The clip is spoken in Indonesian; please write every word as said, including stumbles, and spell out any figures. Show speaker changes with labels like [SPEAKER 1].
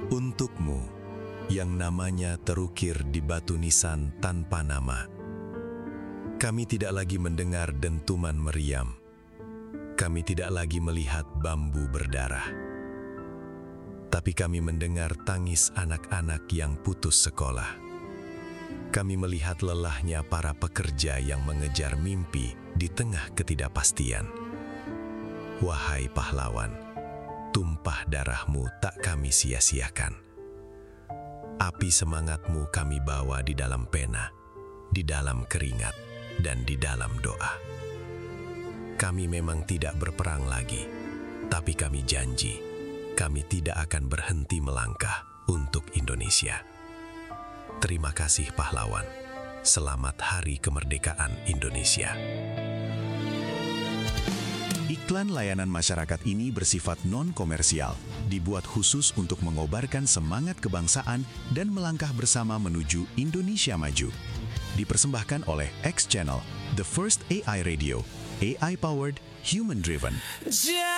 [SPEAKER 1] Untukmu, yang namanya terukir di batu nisan tanpa nama, kami tidak lagi mendengar dentuman meriam. Kami tidak lagi melihat bambu berdarah. Tapi kami mendengar tangis anak-anak yang putus sekolah. Kami melihat lelahnya para pekerja yang mengejar mimpi di tengah ketidakpastian. Wahai pahlawan, tumpah darahmu tak kami sia-siakan. Api semangatmu kami bawa di dalam pena, di dalam keringat, dan di dalam doa. Kami memang tidak berperang lagi, tapi kami janji, kami tidak akan berhenti melangkah untuk Indonesia. Terima kasih pahlawan. Selamat Hari Kemerdekaan Indonesia.
[SPEAKER 2] Iklan layanan masyarakat ini bersifat non-komersial, dibuat khusus untuk mengobarkan semangat kebangsaan dan melangkah bersama menuju Indonesia maju. Dipersembahkan oleh X Channel, the first A I radio, A I-powered, human-driven.